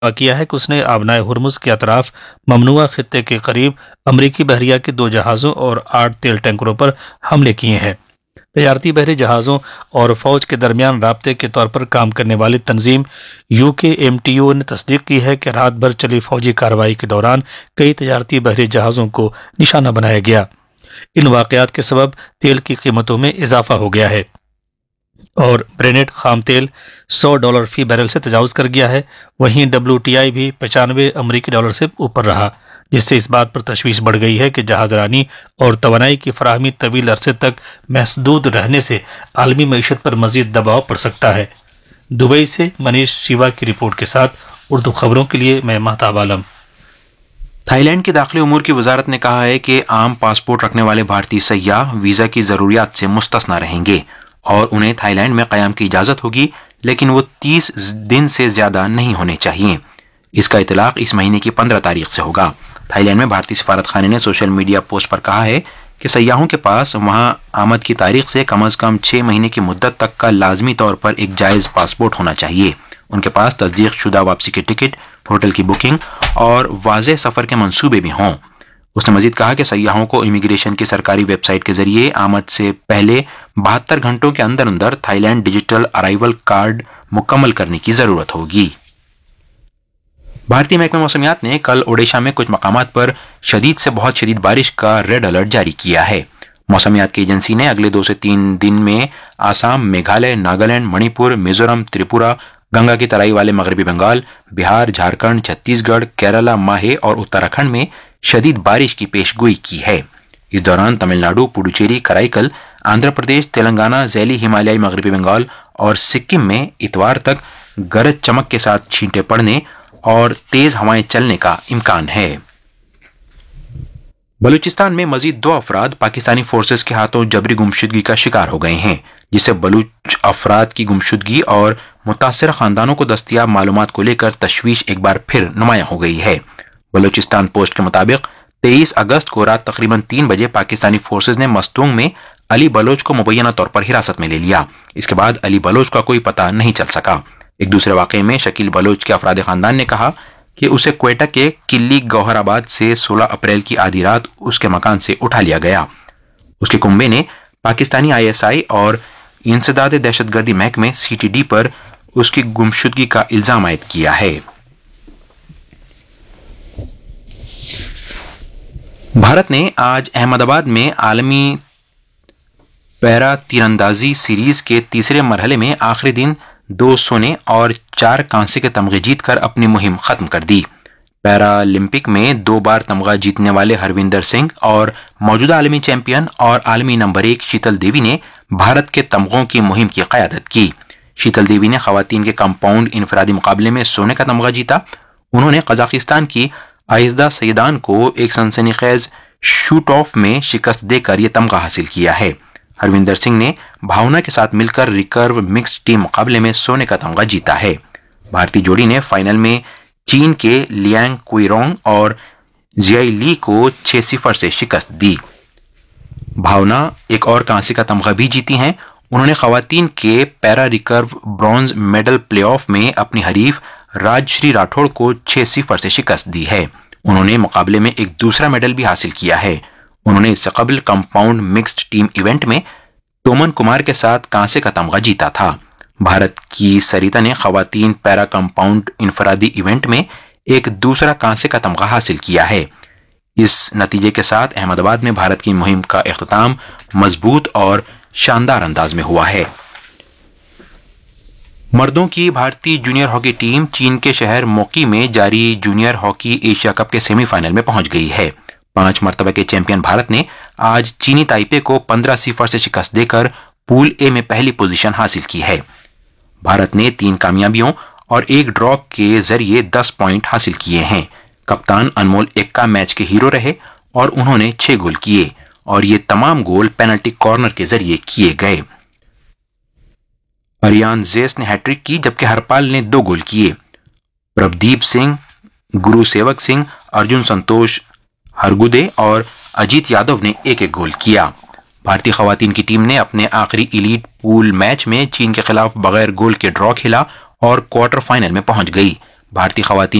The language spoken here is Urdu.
کیا ہے کہ اس نے آبنائے ہرمز کے اطراف ممنوعہ خطے کے قریب امریکی بحریہ کے 2 جہازوں اور 8 تیل ٹینکروں پر حملے کیے ہیں۔ تجارتی بحری جہازوں اور فوج کے درمیان رابطے کے طور پر کام کرنے والی تنظیم UKMTO نے تصدیق کی ہے کہ رات بھر چلی فوجی کارروائی کے دوران کئی تجارتی بحری جہازوں کو نشانہ بنایا گیا۔ ان واقعات کے سبب تیل کی قیمتوں میں اضافہ ہو گیا ہے اور برینٹ خام تیل $100 فی بیرل سے تجاوز کر گیا ہے۔ وہیں WTI بھی 95 امریکی ڈالر سے اوپر رہا، جس سے اس بات پر تشویش بڑھ گئی ہے کہ جہاز رانی اور توانائی کی فراہمی طویل عرصے تک محدود رہنے سے عالمی معیشت پر مزید دباؤ پڑ سکتا ہے۔ دبئی سے منیش شیوا کی رپورٹ کے ساتھ اردو خبروں کے لیے میں مہتاب عالم۔ تھائی لینڈ کے داخلی امور کی وزارت نے کہا ہے کہ عام پاسپورٹ رکھنے والے بھارتی سیاح ویزا کی ضروریات سے مستثنی رہیں گے اور انہیں تھائی لینڈ میں قیام کی اجازت ہوگی، لیکن وہ 30 دن سے زیادہ نہیں ہونے چاہیے۔ اس کا اطلاق اس مہینے کی 15 تاریخ سے ہوگا۔ تھائی لینڈ میں بھارتی سفارت خانے نے سوشل میڈیا پوسٹ پر کہا ہے کہ سیاحوں کے پاس وہاں آمد کی تاریخ سے کم از کم 6 مہینے کی مدت تک کا لازمی طور پر ایک جائز پاسپورٹ ہونا چاہیے۔ ان کے پاس تصدیق شدہ واپسی کی ٹکٹ، ہوٹل کی بکنگ اور واضح سفر کے منصوبے بھی ہوں۔ اس نے مزید کہا کہ سیاحوں کو امیگریشن کی سرکاری ویب سائٹ کے ذریعے آمد سے پہلے 72 گھنٹوں کے اندر Thai land digital arrival card مکمل کرنے کی ضرورت ہوگی۔ بھارتی محکمہ موسمیات نے کل اوڈیشہ میں کچھ مقامات پر شدید سے بہت شدید بارش کا ریڈ الرٹ جاری کیا ہے۔ موسمیات کی ایجنسی نے اگلے 2 سے 3 دن میں آسام، میگھالیہ، ناگالینڈ، منی پور، میزورم، تریپورہ، گنگا کی ترائی والے مغربی بنگال، بہار، جھارکھنڈ، چھتیس گڑھ، کیرالہ، ماہے اور اتراکھنڈ میں شدید بارش کی پیش گوئی کی ہے۔ اس دوران تمل ناڈو، پڈوچیری، کرائی آندھرا پردیش، تلنگانہ، ذیلی ہمالیائی مغربی بنگال اور سکم میں اتوار تک گرج چمک کے ساتھ چھینٹیں پڑنے اور تیز ہوائیں چلنے کا امکان ہے۔ بلوچستان میں مزید 2 افراد پاکستانی فورسز کے ہاتھوں جبری گمشدگی کا شکار ہو گئے ہیں، جس سے بلوچ افراد کی گمشدگی اور متاثرہ خاندانوں کو دستیاب معلومات کو لے کر تشویش ایک بار پھر نمایاں ہو گئی ہے۔ بلوچستان پوسٹ کے مطابق 23 اگست کو رات تقریباً 3 بجے پاکستانی فورسز نے مستونگ میں علی بلوچ کو مبینہ طور پر حراست میں لے لیا۔ اس کے بعد علی بلوچ کا کوئی پتہ نہیں چل سکا۔ ایک دوسرے واقعے میں شکیل بلوچ کے افراد خاندان نے کہا کہ اسے کوئٹہ کے کلی گوہر آباد سے 16 اپریل کی آدھی رات اس کے مکان سے اٹھا لیا گیا۔ اس کے کنبے نے پاکستانی ISI اور انسداد دہشت گردی محکمے CTD پر اس کی گمشدگی کا الزام عائد کیا ہے۔ بھارت نے آج احمد آباد میں عالمی پیرا تیراندازی سیریز کے تیسرے مرحلے میں آخری دن 2 سونے اور 4 کانسے کے تمغے جیت کر اپنی مہم ختم کر دی۔ پیرالمپک میں 2 بار تمغہ جیتنے والے ہروندر سنگھ اور موجودہ عالمی چیمپئن اور عالمی نمبر 1 شیتل دیوی نے بھارت کے تمغوں کی مہم کی قیادت کی۔ شیتل دیوی نے خواتین کے کمپاؤنڈ انفرادی مقابلے میں سونے کا تمغہ جیتا۔ انہوں نے قزاقستان کی آئزدہ سیدان کو ایک سنسنی خیز شوٹ آف میں شکست دے کر یہ تمغہ حاصل کیا ہے۔ ہروندر سنگھ نے بھاونا کے ساتھ مل کر ریکرو مکسڈ ٹیم مقابلے میں سونے کا تمغہ جیتا ہے۔ بھارتی جوڑی نے فائنل میں چین کے لیانگ کوئرونگ اور زیائی لی کو 6-0 سے شکست دی۔ بھاونا ایک اور کانسی کا تمغہ بھی جیتی ہیں۔ انہوں نے خواتین کے پیرا ریکرو برونز میڈل پلے آف میں اپنی حریف راج شری راٹھوڑ کو 6-0 سے شکست دی ہے۔ انہوں نے مقابلے میں ایک دوسرا میڈل بھی حاصل کیا ہے۔ انہوں نے اس سے قبل کمپاؤنڈ مکسڈ ٹیم ایونٹ میں تومن کمار کے ساتھ کانسے کا تمغہ جیتا تھا۔ بھارت کی سریتا نے خواتین پیرا کمپاؤنڈ انفرادی ایونٹ میں ایک دوسرا کانسے کا تمغہ حاصل کیا ہے۔ اس نتیجے کے ساتھ احمد آباد میں بھارت کی مہم کا اختتام مضبوط اور شاندار انداز میں ہوا ہے۔ مردوں کی بھارتی جونیئر ہاکی ٹیم چین کے شہر موقی میں جاری جونیئر ہاکی ایشیا کپ کے سیمی فائنل میں پہنچ گئی ہے۔ 5 مرتبہ کے چیمپئن بھارت نے آج چینی تائپے کو 15-0 سے شکست دے کر پول اے میں پہلی پوزیشن حاصل کی ہے۔ بھارت نے 3 کامیابیوں اور 1 ڈرا کے ذریعے 10 پوائنٹ حاصل کیے ہیں۔ کپتان انمول ایکا میچ کے ہیرو رہے اور انہوں نے 6 گول کیے اور یہ تمام گول پینلٹی کارنر کے ذریعے کیے گئے۔ اریان زیس نے ہیٹرک کی جبکہ ہرپال نے 2 گول کیے۔ پربدیپ سنگھ، گرو سیوک سنگھ، ارجن سنتوش ہرگودے اور اجیت یادو نے 1-1 گول کیا۔ بھارتی خواتین کی ٹیم نے اپنے آخری ایلیٹ پول میچ میں چین کے خلاف بغیر گول کے ڈرا کھیلا اور کوارٹر فائنل میں پہنچ گئی۔ بھارتی خواتین